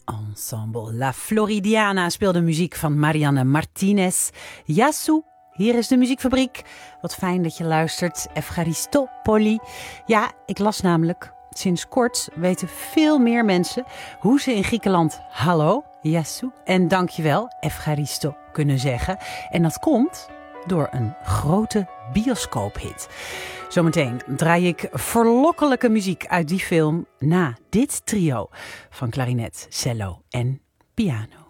Ensemble La Floridiana speelde muziek van Marianne Martinez. Yasu, hier is de muziekfabriek. Wat fijn dat je luistert. Efcharistopoli. Ja, ik las namelijk, sinds kort weten veel meer mensen hoe ze in Griekenland hallo, Yasu en dankjewel, Efcharisto kunnen zeggen. En dat komt door een grote bioscoophit. Zometeen draai ik verlokkelijke muziek uit die film na dit trio van klarinet, cello en piano.